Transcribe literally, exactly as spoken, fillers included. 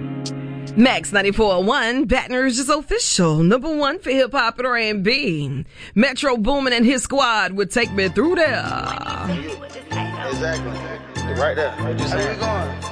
Max ninety-four point one, Baton Rouge's official number one for hip hop and R and B. Metro Boomin and his squad would take me through there. Exactly. Right there. What you saying?